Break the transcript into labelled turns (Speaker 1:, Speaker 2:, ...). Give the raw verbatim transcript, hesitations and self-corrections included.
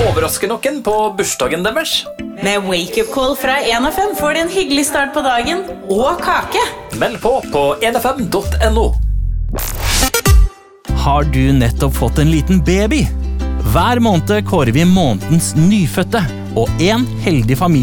Speaker 1: overrasker noen på bursdagen deres.
Speaker 2: Med wake-up call fra en av fem får de en hyggelig start på dagen og kake.
Speaker 1: Meld på på en f m punktum no.
Speaker 3: Har du nettopp fått en liten baby? Hver måned kårer vi månedens nyfødte, og en heldig familie